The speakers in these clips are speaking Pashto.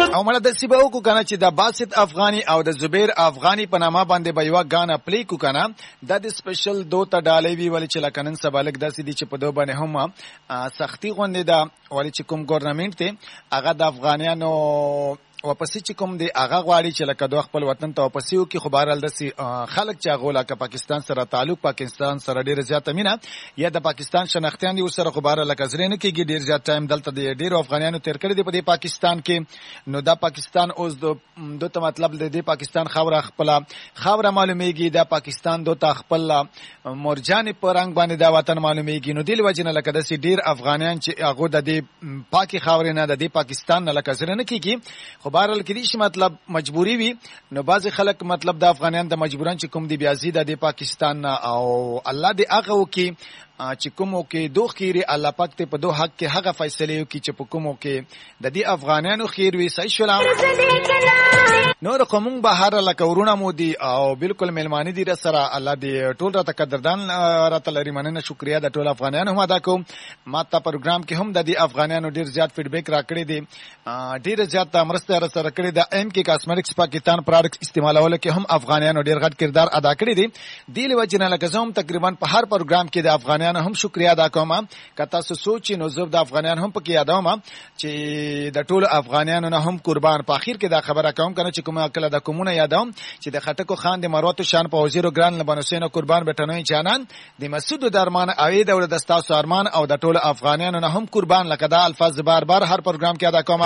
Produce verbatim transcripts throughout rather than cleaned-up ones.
او مړه د سیبه وکړو کنه چې د باسط افغاني او د زبیر افغاني په نامه باندې به یو غانا پلی کو کنه د دې سپیشل دوه ډالۍ وی ولې چې لکنن سبالک داسې دي چې په دوه باندې هم سختی غونډه ده ولې چې کوم ګورنمنت ته هغه د افغانانو واپسې چې کوم دی هغه غواړي چې لکه دوه خپل وطن ته واپسې وکړي خو بهرحال داسې خلک چې هغه لکه پاکستان سره تعلق پاکستان سره ډېره زیاته مینه یا د پاکستان شناختیان دي ورسره خو بهرحال لکه زری نه کېږي ډېر زیات ټایم دلته د ډېرو افغانانو تېر کړی دی په دې پاکستان کې نو دا پاکستان اوس دو ته مطلب د دې پاکستان خاوره خپله خاوره معلومیږي دا پاکستان دو ته خپل مورجانې په رنګ باندې دا وطن معلومیږي نو دې له وجې نه لکه داسې ډېر افغانان چې هغو د دې پاکې خاورې نه د دې پاکستان نه لکه زری نه کېږي خو بهرحال کې دې مطلب مجبوری وي نو بعضې خلک مطلب د افغانان د مجبوران چې کوم دی بیا ځي د پاکستان نه او الله دې هغه وکړي چې کومو کې دوه خیرې الله پاک ته په دوه حق کې هغه فیصلې وکړي چې په کومو کې د دې افغانانو خیر وي صحیح شولا نور قومون بهر لکه ورونه مو دي او بالکل ملمانی دي سره الله دې ټول راته قدردان راته لري مننه شکریا د ټول افغانانو هم ادا کوم ما ته پروګرام کې هم د دې افغانانو ډیر زیات فیډبیک راکړي دي ډیر زیات مرسته سره کړي د ایم کې کاسمیټکس پاکستان پروډکټس استعمالولو کې هم افغانانو ډیر غټ کردار ادا کړی دي دی له وجه نه لکه زوم تقریبا په هر پروګرام کې د افغانانو هم شکریا ادا کوم که تاسو سوچ نو زه د افغانانو هم پکې یادوم چې د ټول افغانانو نه هم قربان په اخر کې دا خبره کوم کنه چې کومه کله د کومونه یادوم چې د خټکو خان د مروت شان په وزیر ګران لبنان حسین قربان بټنوي جانان د مسعود درمان اوی د ولادت تاسو ارمان او د ټول افغانانو نه هم قربان لکه دا الفاظ بار بار هر پروګرام کې ادا کوم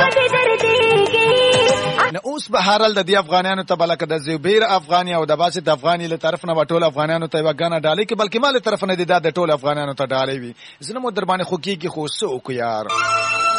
نو اوس به هرال د دې افغانانو ته بلکې د زبیر افغاني او د باسط افغاني له طرف نه ټول افغانانو ته وګانا ډالۍ کې بلکې مال طرف نه دي د ټول افغانانو ته ډالۍ وي زنه مو در باندې خو کېږي خو سو کو یار